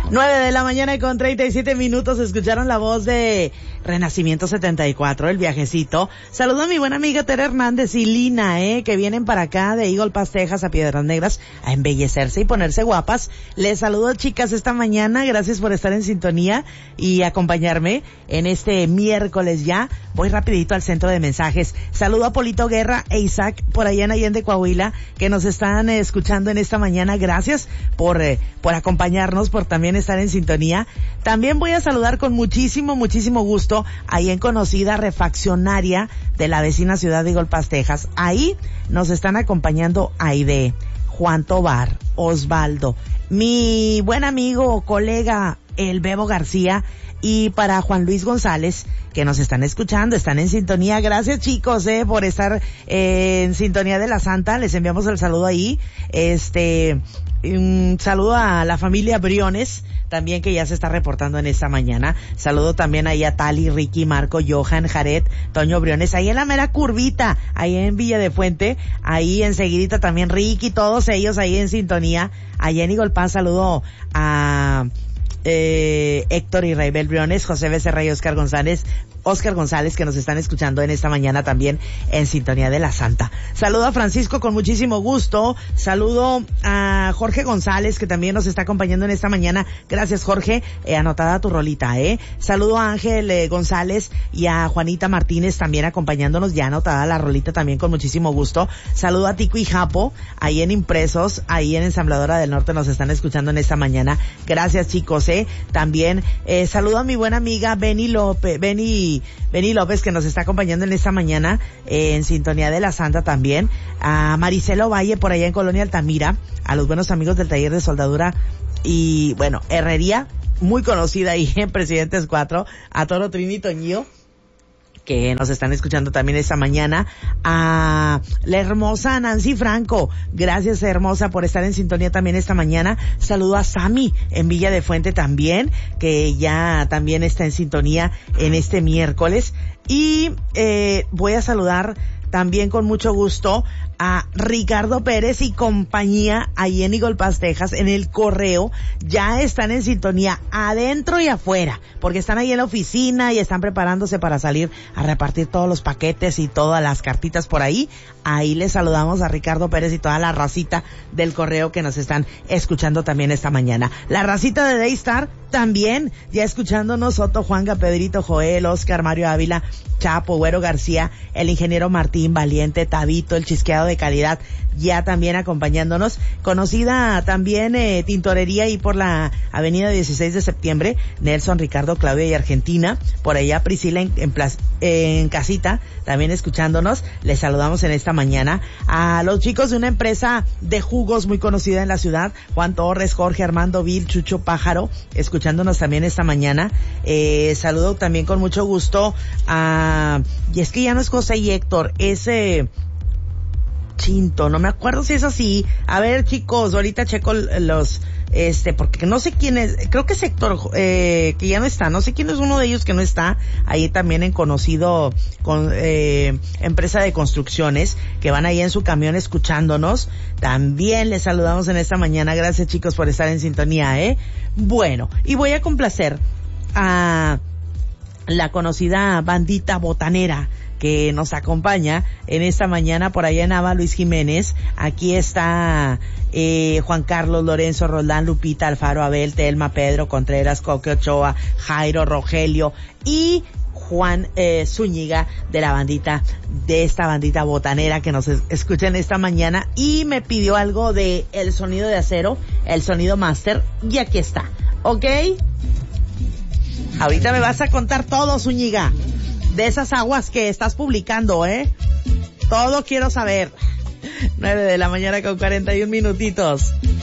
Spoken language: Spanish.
9:37 escucharon la voz de Renacimiento 74, el viajecito. Saludo a mi buena amiga Tere Hernández y Lina, que vienen para acá de Eagle Pass, Texas, a Piedras Negras, a embellecerse y ponerse guapas. Les saludo, chicas, esta mañana. Gracias por estar en sintonía y acompañarme en este miércoles ya. Voy rapidito al centro de mensajes. Saludo a Polito Guerra e Isaac por allá en Allende, Coahuila, que nos están escuchando en esta mañana. Gracias por acompañarnos, por también estar en sintonía. También voy a saludar con muchísimo gusto ahí en conocida refaccionaria de la vecina ciudad de Eagle Pass, Texas. Ahí nos están acompañando Aide, Juan Tobar, Osvaldo, mi buen amigo, colega, el Bebo García, y para Juan Luis González, que nos están escuchando, están en sintonía. Gracias, chicos, por estar en sintonía de la Santa. Les enviamos el saludo ahí. Un saludo a la familia Briones, también, que ya se está reportando en esta mañana. Saludo también ahí a Tali, Ricky, Marco, Johan, Jared, Toño Briones, ahí en la mera curvita, ahí en Villa de Fuente, ahí enseguidita también Ricky, todos ellos ahí en sintonía. Allá en Eagle Pass, saludo a Héctor y Raibel Briones, José Becerra y Oscar González, que nos están escuchando en esta mañana también en sintonía de la Santa. Saludo a Francisco con muchísimo gusto. Saludo a Jorge González, que también nos está acompañando en esta mañana. Gracias, Jorge. Anotada tu rolita, Saludo a Ángel González y a Juanita Martínez también acompañándonos, ya anotada la rolita también con muchísimo gusto. Saludo a Tico y Japo, ahí en Impresos, ahí en Ensambladora del Norte nos están escuchando en esta mañana. Gracias, chicos, También saludo a mi buena amiga Beni López, que nos está acompañando en esta mañana en sintonía de la Santa también. A Maricelo Valle por allá en Colonia Altamira, a los buenos amigos del taller de soldadura y, bueno, herrería, muy conocida ahí en Presidentes 4, a Toro Trini Toñío, que nos están escuchando también esta mañana. A la hermosa Nancy Franco, gracias, hermosa, por estar en sintonía también esta mañana. Saludo a Sami en Villa de Fuente también, que ya también está en sintonía en este miércoles. Y voy a saludar también con mucho gusto a Ricardo Pérez y compañía ahí en Eagle Pass, Texas, en el correo. Ya están en sintonía adentro y afuera, porque están ahí en la oficina y están preparándose para salir a repartir todos los paquetes y todas las cartitas por ahí. Ahí les saludamos a Ricardo Pérez y toda la racita del correo que nos están escuchando también esta mañana. La racita de Daystar también ya escuchándonos: Soto, Juanga, Pedrito, Joel, Oscar, Mario Ávila, Chapo, Güero García, el ingeniero Martín, Valiente, Tabito, el Chisqueado de Calidad, ya también acompañándonos. Conocida también tintorería ahí por la avenida 16 de septiembre, Nelson, Ricardo, Claudia y Argentina. Por allá Priscila en casita, también escuchándonos. Les saludamos en esta mañana. A los chicos de una empresa de jugos muy conocida en la ciudad, Juan Torres, Jorge, Armando, Vil, Chucho, Pájaro, escuchándonos también esta mañana. Saludo también con mucho gusto a... Y es que ya no es José y Héctor, es... Chinto, no me acuerdo si es así. A ver, chicos, ahorita checo los, porque no sé quién es, creo que es Héctor, que ya no está, no sé quién es uno de ellos que no está, ahí también en conocido, empresa de construcciones, que van ahí en su camión escuchándonos. También les saludamos en esta mañana. Gracias, chicos, por estar en sintonía, Bueno, y voy a complacer a la conocida bandita botanera que nos acompaña en esta mañana por allá en Ava, Luis Jiménez. Aquí está Juan Carlos, Lorenzo, Roldán, Lupita, Alfaro, Abel, Telma, Pedro, Contreras, Coque Ochoa, Jairo, Rogelio y Juan Zúñiga, de la bandita, de esta bandita botanera que nos escuchan esta mañana, y me pidió algo de El Sonido de Acero, el sonido master, y aquí está, ¿ok? Ahorita me vas a contar todo, Zúñiga, de esas aguas que estás publicando, Todo quiero saber. 9:41 minutitos.